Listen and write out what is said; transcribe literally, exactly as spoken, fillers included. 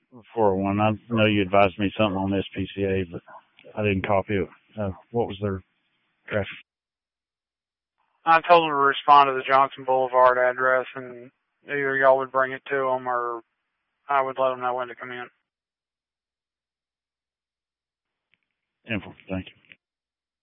four oh one. I know you advised me something on S P C A, but I didn't copy it. Uh, what was their graphic? I told them to respond to the Johnson Boulevard address, and either y'all would bring it to them or I would let them know when to come in. Info. Thank you.